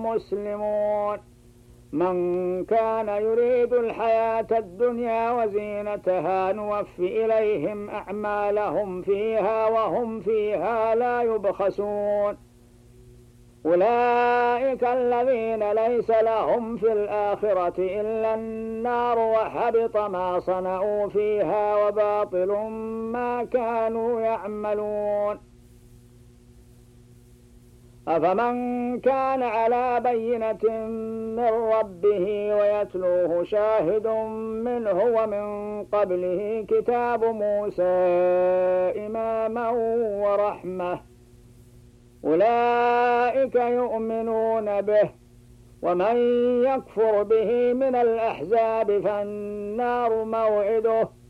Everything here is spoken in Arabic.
مسلمون من كان يريد الحياة الدنيا وزينتها نوفي إليهم أعمالهم فيها وهم فيها لا يبخسون أولئك الذين ليس لهم في الآخرة إلا النار وحبط ما صنعوا فيها وباطل ما كانوا يعملون أفمن كان على بينة من ربه ويتلوه شاهد منه ومن قبله كتاب موسى إماما ورحمة أولئك يؤمنون به ومن يكفر به من الأحزاب فالنار موعده